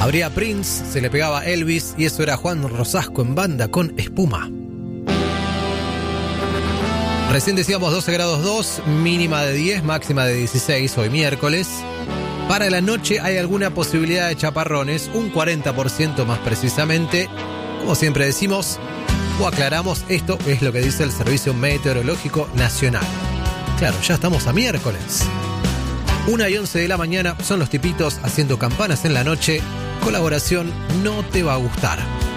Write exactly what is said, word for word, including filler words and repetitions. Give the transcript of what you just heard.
Abría Prince, se le pegaba Elvis y eso era Juan Rosasco en banda con Espuma. Recién decíamos doce grados dos, mínima de diez, máxima de dieciséis, hoy miércoles. Para la noche hay alguna posibilidad de chaparrones, un cuarenta por ciento más precisamente. Como siempre decimos, o aclaramos, esto es lo que dice el Servicio Meteorológico Nacional. Claro, ya estamos a miércoles. Una y once de la mañana son los tipitos haciendo campanas en la noche. Colaboración No Te Va a Gustar.